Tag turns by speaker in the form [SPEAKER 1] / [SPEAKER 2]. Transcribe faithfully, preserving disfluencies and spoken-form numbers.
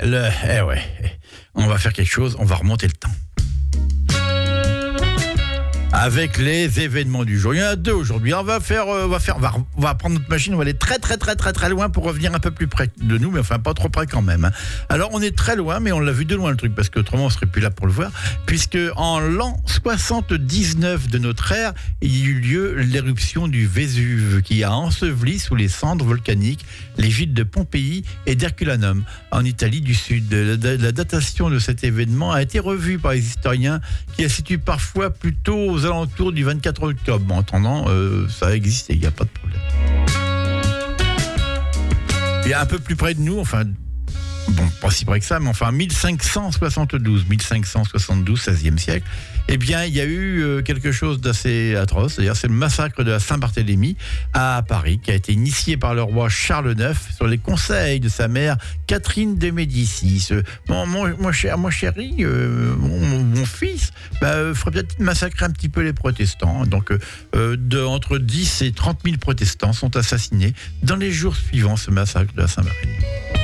[SPEAKER 1] le, eh ouais, on va faire quelque chose, on va remonter le temps. Avec les événements du jour. Il y en a deux aujourd'hui. On va faire, on va faire, on va, on va prendre notre machine, on va aller très très très très très loin pour revenir un peu plus près de nous, mais enfin pas trop près quand même. Alors on est très loin, mais on l'a vu de loin le truc, parce qu'autrement on serait plus là pour le voir, puisque en l'an soixante-dix-neuf de notre ère, il y a eu lieu l'éruption du Vésuve, qui a enseveli sous les cendres volcaniques les villes de Pompéi et d'Herculanum, en Italie du Sud. La, la datation de cet événement a été revue par les historiens, qui la situent parfois plutôt aux alentours du vingt-quatre octobre. En attendant, euh, ça a existé, il n'y a pas de problème. Et un peu plus près de nous, enfin, bon, pas si près que ça, mais enfin, mille cinq cent soixante-douze, seizième siècle, eh bien, il y a eu euh, quelque chose d'assez atroce, c'est-à-dire c'est le massacre de la Saint-Barthélemy à Paris, qui a été initié par le roi Charles neuf sur les conseils de sa mère Catherine de Médicis. Mon, mon, mon, cher, mon chéri, euh, mon, mon fils, bah, euh, ferait peut-être massacrer un petit peu les protestants. Donc, euh, de, entre dix et trente mille protestants sont assassinés dans les jours suivants ce massacre de la Saint-Barthélemy.